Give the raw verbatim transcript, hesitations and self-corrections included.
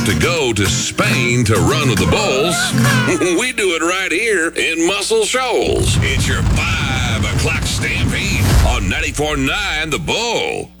to go to Spain to run with the bulls. We do it right here in Muscle Shoals. It's your five o'clock stampede on ninety-four point nine The Bull.